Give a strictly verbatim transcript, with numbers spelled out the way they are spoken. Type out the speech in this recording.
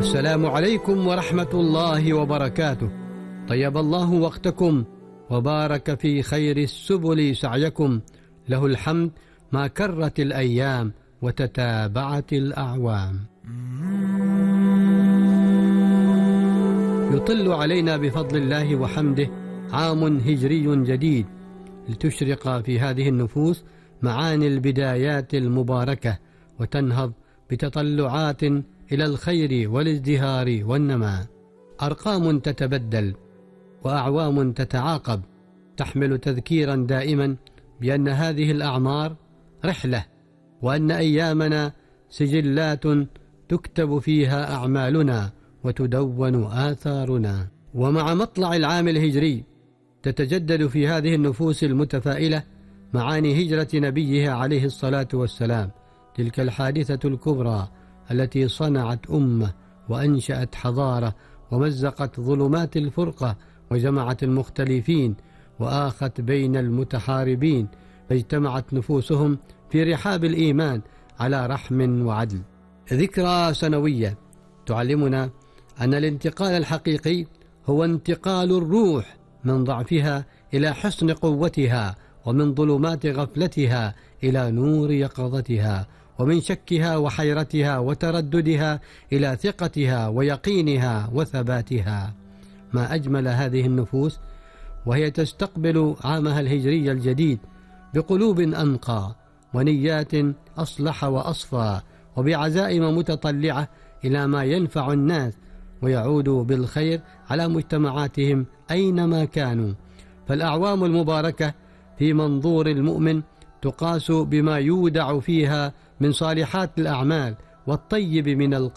السلام عليكم ورحمة الله وبركاته. طيب الله وقتكم وبارك في خير السبل سعيكم. له الحمد ما كرت الأيام وتتابعت الأعوام. يطل علينا بفضل الله وحمده عام هجري جديد لتشرق في هذه النفوس معاني البدايات المباركة وتنهض بتطلعات إلى الخير والازدهار والنماء. أرقام تتبدل وأعوام تتعاقب تحمل تذكيرا دائما بأن هذه الأعمار رحلة، وأن أيامنا سجلات تكتب فيها أعمالنا وتدون آثارنا. ومع مطلع العام الهجري تتجدد في هذه النفوس المتفائلة معاني هجرة نبيه عليه الصلاة والسلام، تلك الحادثة الكبرى التي صنعت أمة وأنشأت حضارة ومزقت ظلمات الفرقة وجمعت المختلفين وآخت بين المتحاربين، فاجتمعت نفوسهم في رحاب الإيمان على رحم وعدل. ذكرى سنوية تعلمنا أن الانتقال الحقيقي هو انتقال الروح من ضعفها إلى حسن قوتها، ومن ظلمات غفلتها إلى نور يقظتها، ومن شكها وحيرتها وترددها إلى ثقتها ويقينها وثباتها. ما أجمل هذه النفوس وهي تستقبل عامها الهجري الجديد بقلوب أنقى ونيات أصلح وأصفى، وبعزائم متطلعة إلى ما ينفع الناس ويعود بالخير على مجتمعاتهم أينما كانوا. فالأعوام المباركة في منظور المؤمن تقاس بما يودع فيها من صالحات الأعمال والطيب من القول